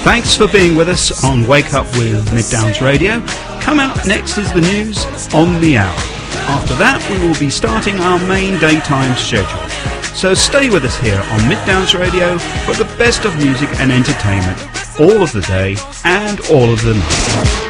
Thanks for being with us on Wake Up with Mid Downs Radio. Come out next is the news on the hour. After that, we will be starting our main daytime schedule. So stay with us here on Mid Downs Radio for the best of music and entertainment all of the day and all of the night.